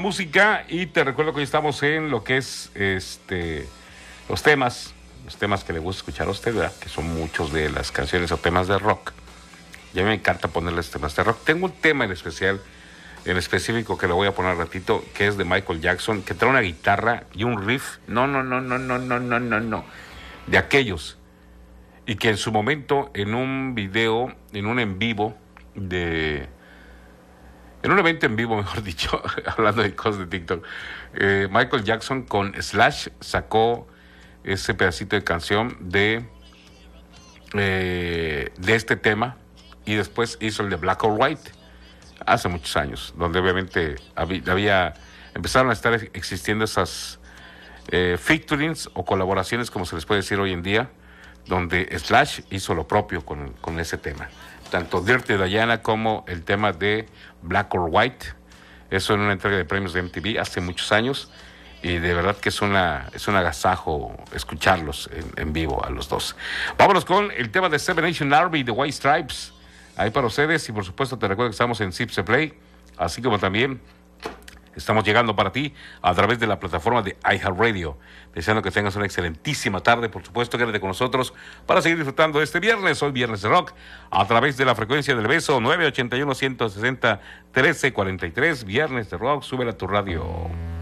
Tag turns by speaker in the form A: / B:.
A: música y te recuerdo que hoy estamos en lo que es los temas que le gusta escuchar a usted, ¿verdad? Que son muchos de las canciones o temas de rock. Y a mí me encanta ponerles temas de rock. Tengo un tema en específico que le voy a poner ratito, que es de Michael Jackson, que trae una guitarra y un riff, no, de aquellos, y que en su momento en un video, en un evento en vivo, mejor dicho, hablando de cosas de TikTok, Michael Jackson con Slash sacó ese pedacito de canción de este tema, y después hizo el de Black or White hace muchos años, donde obviamente empezaron a estar existiendo esas featurings o colaboraciones, como se les puede decir hoy en día, donde Slash hizo lo propio con ese tema. Tanto Dirty Diana como el tema de Black or White, eso en una entrega de premios de MTV hace muchos años, y de verdad que es un agasajo escucharlos en vivo a los dos. Vámonos con el tema de Seven Nation Army de White Stripes, ahí para ustedes, y por supuesto te recuerdo que estamos en Zipse Play, así como también estamos llegando para ti a través de la plataforma de iHeartRadio. Deseando que tengas una excelentísima tarde. Por supuesto, quédate con nosotros para seguir disfrutando de este viernes. Hoy Viernes de Rock, a través de la frecuencia del beso 981-160-1343. Viernes de Rock, súbela a tu radio.